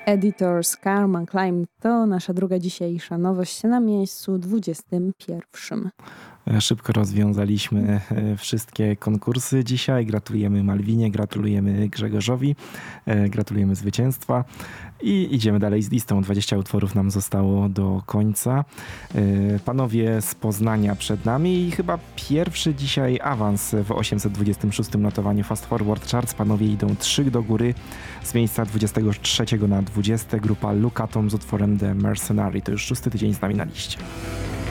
Editors Karma Climb to nasza druga dzisiejsza nowość na miejscu 21. Szybko rozwiązaliśmy wszystkie konkursy dzisiaj. Gratulujemy Malwinie, gratulujemy Grzegorzowi, gratulujemy zwycięstwa i idziemy dalej z listą. 20 utworów nam zostało do końca. Panowie z Poznania przed nami i chyba pierwszy dzisiaj awans w 826 notowaniu Fast Forward Charts. Panowie idą 3 do góry z miejsca 23 na 20. Grupa Lukatom z utworem The Mercenary. To już 6. tydzień z nami na liście.